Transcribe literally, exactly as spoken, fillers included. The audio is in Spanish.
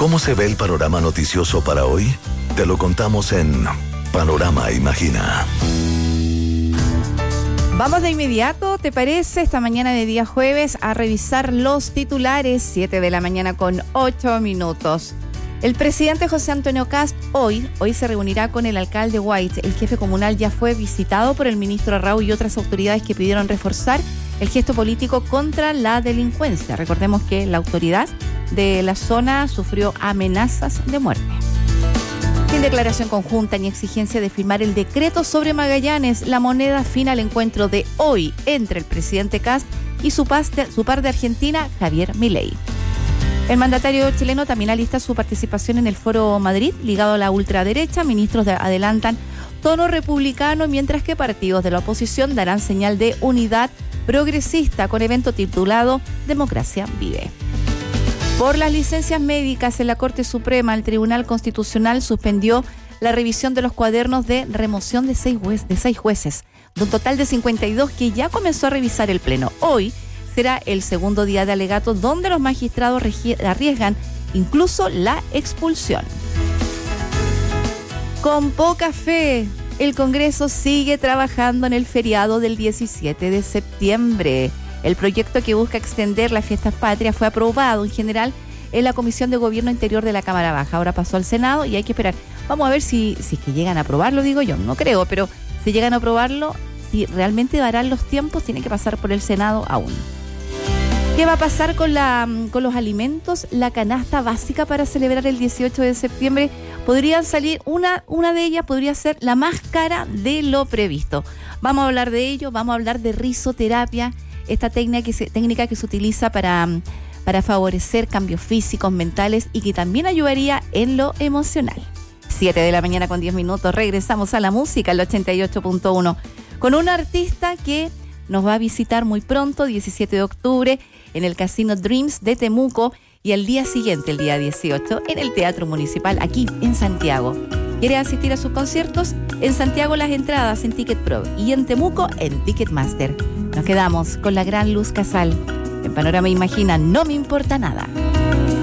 ¿Cómo se ve el panorama noticioso para hoy? Te lo contamos en Panorama Imagina. Vamos de inmediato, ¿te parece? Esta mañana de día jueves a revisar los titulares, siete de la mañana con ocho minutos. El presidente José Antonio Kast hoy, hoy se reunirá con el alcalde White. El jefe comunal ya fue visitado por el ministro Arrau y otras autoridades que pidieron reforzar el gesto político contra la delincuencia. Recordemos que la autoridad de la zona sufrió amenazas de muerte. Sin declaración conjunta ni exigencia de firmar el decreto sobre Magallanes, la moneda fina al encuentro de hoy entre el presidente Kast y su, de, su par de Argentina, Javier Milei. El mandatario chileno también alista su participación en el Foro Madrid, ligado a la ultraderecha. Ministros de, adelantan tono republicano, mientras que partidos de la oposición darán señal de unidad progresista con evento titulado Democracia Vive. Por las licencias médicas en la Corte Suprema, el Tribunal Constitucional suspendió la revisión de los cuadernos de remoción de seis, juez, de seis jueces, de un total de cincuenta y dos que ya comenzó a revisar el Pleno. Hoy será el segundo día de alegatos donde los magistrados arriesgan incluso la expulsión. Con poca fe, el Congreso sigue trabajando en el feriado del diecisiete de septiembre. El proyecto que busca extender las fiestas patrias fue aprobado en general en la Comisión de Gobierno Interior de la Cámara Baja. Ahora pasó al Senado y hay que esperar. Vamos a ver si, si es que llegan a aprobarlo, digo yo. No creo, pero si llegan a aprobarlo, si realmente darán los tiempos, tiene que pasar por el Senado aún. ¿Qué va a pasar con, la, con los alimentos? La canasta básica para celebrar el dieciocho de septiembre podrían salir, una, una de ellas podría ser la más cara de lo previsto. Vamos a hablar de ello, vamos a hablar de risoterapia, esta técnica que se, técnica que se utiliza para, para favorecer cambios físicos, mentales y que también ayudaría en lo emocional. siete de la mañana con diez minutos, regresamos a la música, el ochenta y ocho punto uno, con un artista que nos va a visitar muy pronto, diecisiete de octubre, en el Casino Dreams de Temuco y el día siguiente, el día dieciocho, en el Teatro Municipal, aquí en Santiago. ¿Quiere asistir a sus conciertos? En Santiago las entradas en Ticket Pro y en Temuco en Ticketmaster. Nos quedamos con la gran Luz Casal. En Panorama Imagina, no me importa nada.